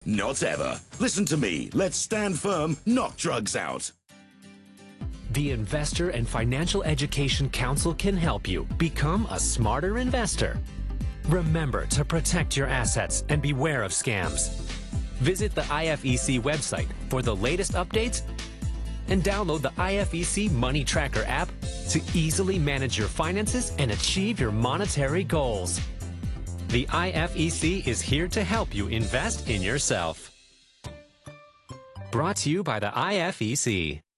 Not ever. Listen to me. Let's stand firm, knock drugs out. The Investor and Financial Education Council can help you become a smarter investor. Remember to protect your assets and beware of scams. Visit the IFEC website for the latest updates and download the IFEC Money Tracker app to easily manage your finances and achieve your monetary goals. The IFEC is here to help you invest in yourself. Brought to you by the IFEC.